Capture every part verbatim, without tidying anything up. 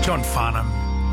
John Farnham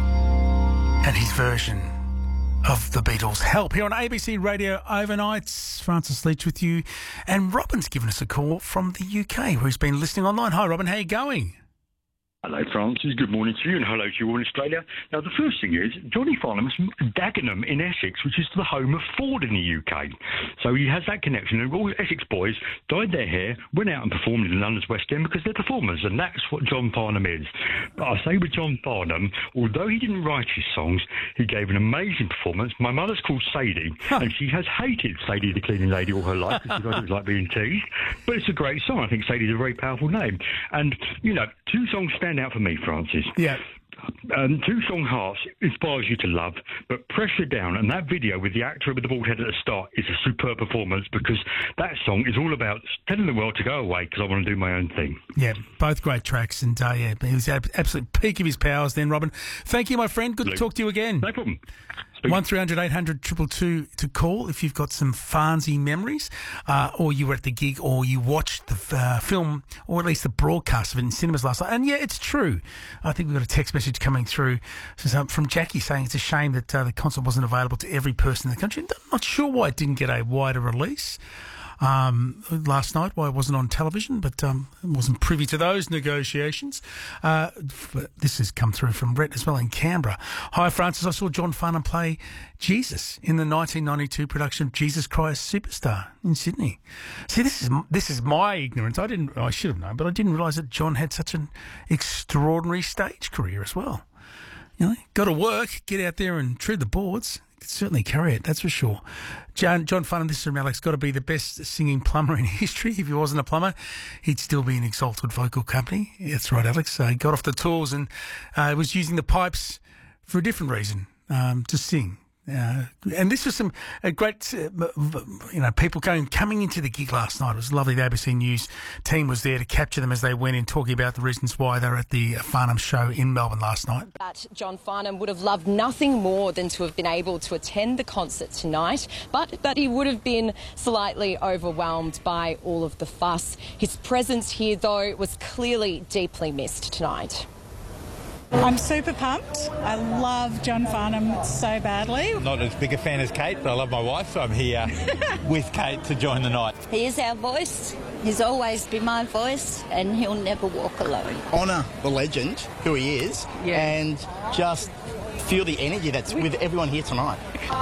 and his version of the Beatles' Help here on A B C Radio Overnights. Francis Leach with you, and Robin's given us a call from the U K where he's been listening online. Hi Robin, how are you going? Hello, Francis. Good morning to you, and hello to you all in Australia. Now, the first thing is, Johnny Farnham's from Dagenham in Essex, which is the home of Ford in the U K. So he has that connection, and all Essex boys dyed their hair, went out and performed in London's West End because they're performers, and that's what John Farnham is. But I say with John Farnham, although he didn't write his songs, he gave an amazing performance. My mother's called Sadie, huh. and she has hated Sadie the Cleaning Lady all her life because she thought it was like being teased. But it's a great song. I think Sadie's a very powerful name. And, you know, two songs stand out for me, Francis. Yeah. Um, Two Strong Hearts inspires you to love, but Pressure Down and that video with the actor with the bald head at the start is a superb performance, because that song is all about telling the world to go away because I want to do my own thing. Yeah, both great tracks, and uh, yeah, he was at absolute peak of his powers then, Robin. Thank you, my friend. Good Luke. to talk to you again. No problem. one three hundred eight hundred two two two to call if you've got some Farnsy memories, uh, or you were at the gig, or you watched the uh, film, or at least the broadcast of it in cinemas last night. And yeah, it's true. I think we've got a text message coming through from Jackie saying it's a shame that uh, the concert wasn't available to every person in the country. I'm not sure why it didn't get a wider release um, last night, why it wasn't on television, but um, I wasn't privy to those negotiations. Uh, but this has come through from Brett as well in Canberra. Hi, Francis. I saw John Farnham play Jesus in the nineteen ninety-two production of Jesus Christ Superstar in Sydney. See, this is this is my ignorance. I didn't. I should have known, but I didn't realise that John had such an extraordinary stage career as well. You know, got to work, get out there and tread the boards. Could certainly carry it, that's for sure. John, John Farnham, this is from Alex, got to be the best singing plumber in history. If he wasn't a plumber, he'd still be in Exalted Vocal Company. That's right, Alex. Uh, he got off the tools and uh, was using the pipes for a different reason, um, to sing. Uh, and this was some uh, great, uh, you know, people going, coming into the gig last night. It was lovely. The A B C News team was there to capture them as they went in, talking about the reasons why they were at the Farnham show in Melbourne last night. But John Farnham would have loved nothing more than to have been able to attend the concert tonight, but that he would have been slightly overwhelmed by all of the fuss. His presence here, though, was clearly deeply missed tonight. I'm super pumped. I love John Farnham so badly. Not as big a fan as Kate, but I love my wife, so I'm here with Kate to join the night. He is our voice. He's always been my voice, and he'll never walk alone. Honour the legend, who he is, yeah. and just feel the energy that's with everyone here tonight.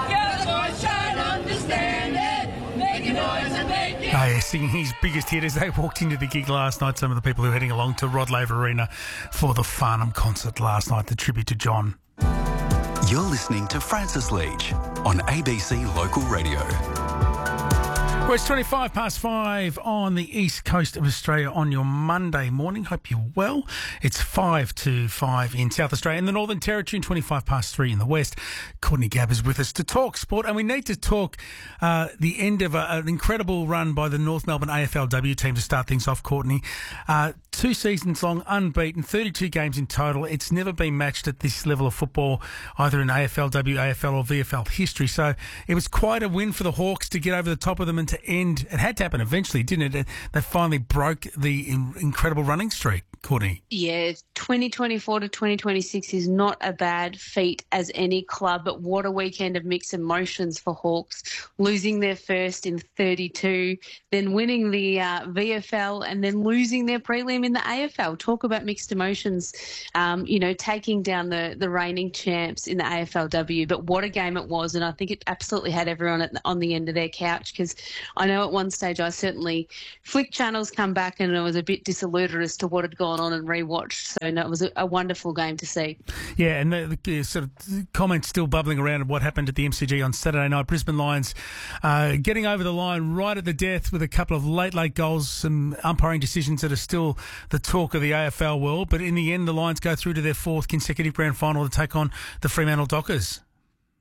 Oh, yeah, singing his biggest hit as they walked into the gig last night. Some of the people who were heading along to Rod Laver Arena for the Farnham concert last night, the tribute to John. You're listening to Francis Leach on A B C Local Radio. Well, it's twenty-five past five on the east coast of Australia on your Monday morning. Hope you're well. It's five to five in South Australia, in the Northern Territory, and twenty-five past three in the west. Courtney Gabb is with us to talk sport, and we need to talk uh, the end of a, an incredible run by the North Melbourne A F L W team to start things off, Courtney. Uh, two seasons long, unbeaten, thirty-two games in total. It's never been matched at this level of football, either in A F L W, A F L or V F L history. So it was quite a win for the Hawks to get over the top of them and to end. It had to happen eventually, didn't it? They finally broke the in- incredible running streak, Courtney. Yeah, twenty twenty-four to twenty twenty-six is not a bad feat as any club, but what a weekend of mixed emotions for Hawks, losing their first in thirty-two, then winning the uh, V F L and then losing their prelim in the A F L. Talk about mixed emotions, um, you know, taking down the, the reigning champs in the A F L W. But what a game it was, and I think it absolutely had everyone at the, on the end of their couch, because I know at one stage I certainly flicked channels, come back, and I was a bit disillusioned as to what had gone on and rewatched. So no, it was a, a wonderful game to see. Yeah, and the, the sort of comments still bubbling around of what happened at the M C G on Saturday night. Brisbane Lions uh, getting over the line right at the death with a couple of late, late goals, some umpiring decisions that are still the talk of the A F L world. But in the end, the Lions go through to their fourth consecutive grand final to take on the Fremantle Dockers.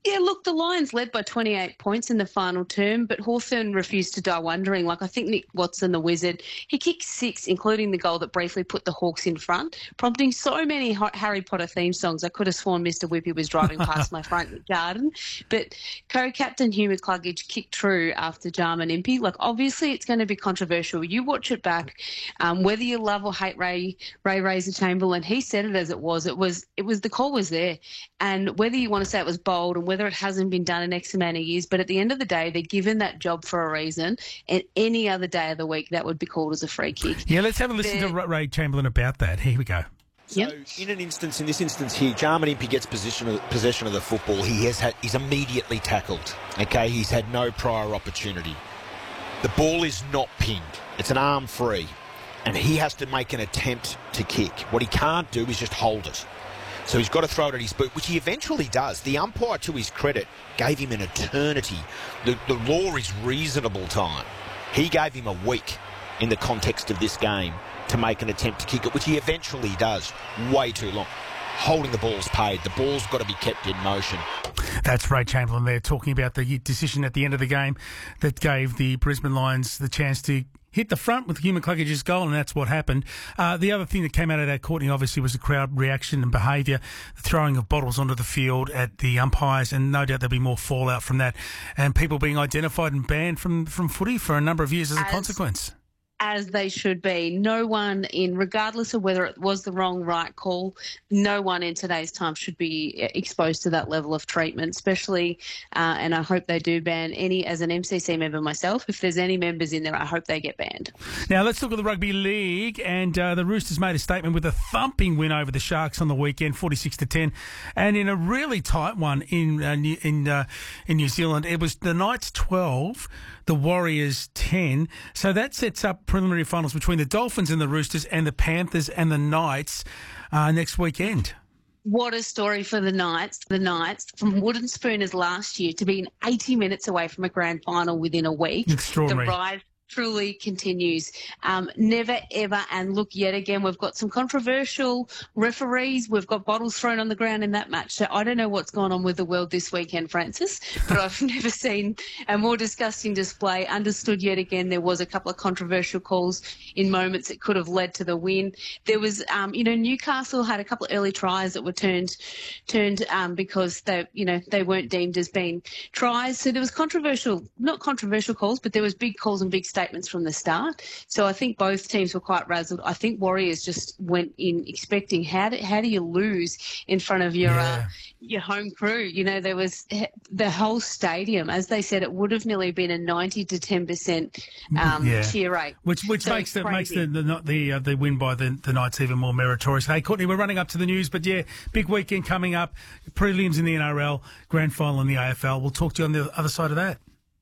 Yeah, look, the Lions led by twenty-eight points in the final term, but Hawthorn refused to die wondering. Like, I think Nick Watson, the Wizard, he kicked six, including the goal that briefly put the Hawks in front, prompting so many Harry Potter theme songs. I could have sworn Mister Whippy was driving past my front garden. But co-captain Hugh McCluggage kicked true after Jarman Impey. Like, obviously it's going to be controversial. You watch it back, um, whether you love or hate Ray Ray Razor Chamberlain, he said it as it was. It was, it was the call was there. And whether you want to say it was bold and whether it hasn't been done in X amount of years, but at the end of the day, they're given that job for a reason, and any other day of the week, that would be called as a free kick. Yeah, let's have a listen they're... to Ray Chamberlain about that. Here we go. So yep. in an instance, in this instance here, Jarman Impey gets possession of, possession of the football. He has had, he's immediately tackled. Okay, he's had no prior opportunity. The ball is not pinged. It's an arm free, and he has to make an attempt to kick. What he can't do is just hold it. So he's got to throw it at his boot, which he eventually does. The umpire, to his credit, gave him an eternity. The, the law is reasonable time. He gave him a week in the context of this game to make an attempt to kick it, which he eventually does. Way too long. Holding the ball's paid. The ball's got to be kept in motion. That's Ray Chamberlain there talking about the decision at the end of the game that gave the Brisbane Lions the chance to hit the front with Hugh McCluggage's goal, and that's what happened. Uh, the other thing that came out of that, Courtney, obviously was the crowd reaction and behaviour, the throwing of bottles onto the field at the umpires, and no doubt there'll be more fallout from that, and people being identified and banned from, from footy for a number of years as, as a consequence. As they should be. No one in, regardless of whether it was the wrong, right call, no one in today's time should be exposed to that level of treatment, especially, uh, and I hope they do ban any, as an M C C member myself, if there's any members in there, I hope they get banned. Now, let's look at the Rugby League, and uh, the Roosters made a statement with a thumping win over the Sharks on the weekend, forty-six to ten, and in a really tight one in uh, New, in, uh, in New Zealand. It was the Knights twelve, the Warriors ten, so that sets up preliminary finals between the Dolphins and the Roosters and the Panthers and the Knights uh, next weekend. What a story for the Knights. The Knights, from Wooden Spooners last year to being eighty minutes away from a grand final within a week. Extraordinary. The rise truly continues. Um, never, ever. And look, yet again, we've got some controversial referees. We've got bottles thrown on the ground in that match. So I don't know what's gone on with the world this weekend, Francis, but I've never seen a more disgusting display. Understood yet again there was a couple of controversial calls in moments that could have led to the win. There was, um, you know, Newcastle had a couple of early tries that were turned turned um, because they, you know, they weren't deemed as being tries. So there was controversial, not controversial calls, but there was big calls and big statements from the start. So I think both teams were quite razzled. I think Warriors just went in expecting how do, how do you lose in front of your yeah. uh, your home crew? You know, there was the whole stadium, as they said, it would have nearly been a ninety to ten percent um, yeah. cheer rate. Which which so makes the, makes the the the, uh, the win by the, the Knights even more meritorious. Hey, Courtney, we're running up to the news, but yeah, big weekend coming up. Prelims in the N R L, grand final in the A F L. We'll talk to you on the other side of that.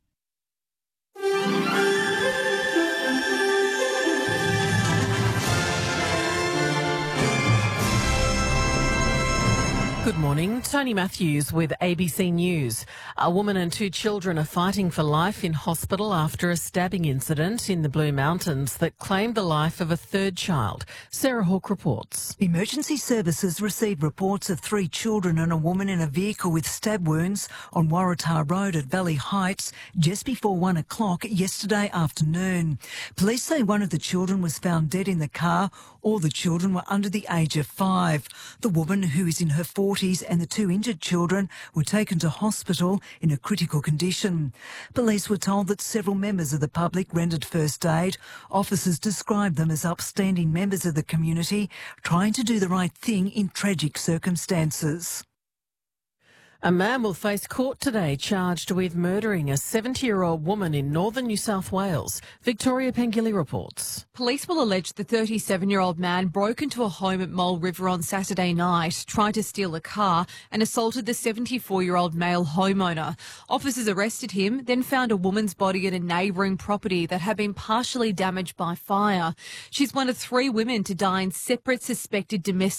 Good morning. Tony Matthews with A B C News. A woman and two children are fighting for life in hospital after a stabbing incident in the Blue Mountains that claimed the life of a third child. Sarah Hawke reports. Emergency services received reports of three children and a woman in a vehicle with stab wounds on Waratah Road at Valley Heights just before one o'clock yesterday afternoon. Police say one of the children was found dead in the car. All the children were under the age of five. The woman, who is in her forties, and the two injured children were taken to hospital in a critical condition. Police were told that several members of the public rendered first aid. Officers described them as upstanding members of the community trying to do the right thing in tragic circumstances. A man will face court today charged with murdering a seventy-year-old woman in northern New South Wales. Victoria Pengilly reports. Police will allege the thirty-seven-year-old man broke into a home at Mole River on Saturday night, tried to steal a car and assaulted the seventy-four-year-old male homeowner. Officers arrested him, then found a woman's body at a neighbouring property that had been partially damaged by fire. She's one of three women to die in separate suspected domestic